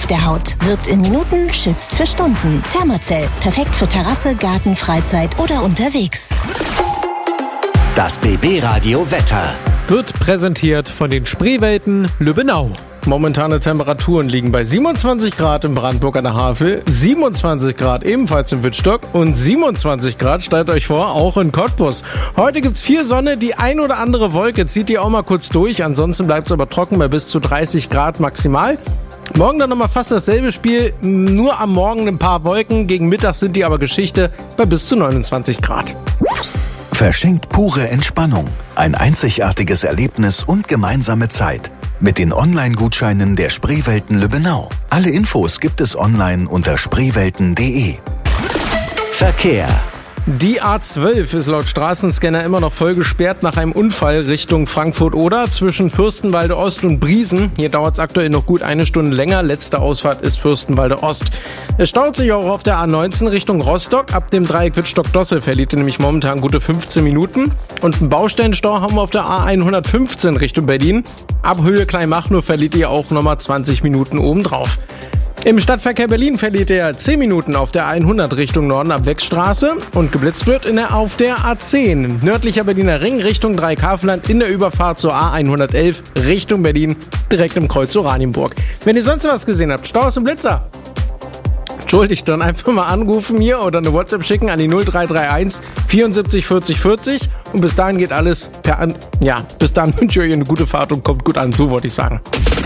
auf der Haut. Wirbt in Minuten, schützt für Stunden. Thermacell. Perfekt für Terrasse, Garten, Freizeit oder unterwegs. Das BB-Radio Wetter wird präsentiert von den Spreewelten Lübbenau. Momentane Temperaturen liegen bei 27 Grad in Brandenburg an der Havel, 27 Grad ebenfalls in Wittstock und 27 Grad, stellt euch vor, auch in Cottbus. Heute gibt's viel Sonne, die ein oder andere Wolke zieht ihr auch mal kurz durch, ansonsten bleibt's aber trocken bei bis zu 30 Grad maximal. Morgen dann nochmal fast dasselbe Spiel, nur am Morgen ein paar Wolken, gegen Mittag sind die aber Geschichte bei bis zu 29 Grad. Verschenkt pure Entspannung, ein einzigartiges Erlebnis und gemeinsame Zeit. Mit den Online-Gutscheinen der Spreewelten Lübbenau. Alle Infos gibt es online unter spreewelten.de. Verkehr. Die A12 ist laut Straßenscanner immer noch voll gesperrt nach einem Unfall Richtung Frankfurt-Oder zwischen Fürstenwalde Ost und Briesen. Hier dauert es aktuell noch gut eine Stunde länger. Letzte Ausfahrt ist Fürstenwalde Ost. Es staut sich auch auf der A19 Richtung Rostock. Ab dem Dreieck Wittstock-Dossel verliert ihr nämlich momentan gute 15 Minuten. Und einen Baustellenstau haben wir auf der A115 Richtung Berlin. Ab Höhe Kleinmachnow verliert ihr auch nochmal 20 Minuten obendrauf. Im Stadtverkehr Berlin verliert er 10 Minuten auf der 100 Richtung Norden ab Wechstraße und geblitzt wird auf der A10. Nördlicher Berliner Ring Richtung Dreieckhavenland in der Überfahrt zur A111 Richtung Berlin direkt im Kreuz Oranienburg. Wenn ihr sonst was gesehen habt, Staus und Blitzer, entschuldigt, dann einfach mal anrufen hier oder eine WhatsApp schicken an die 0331 74 40 40 und bis dahin geht alles bis dahin wünsche ich euch eine gute Fahrt und kommt gut an, so wollte ich sagen.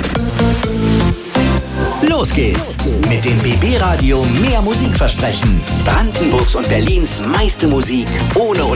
Los geht's mit dem BB-Radio Mehr Musikversprechen. Brandenburgs und Berlins meiste Musik ohne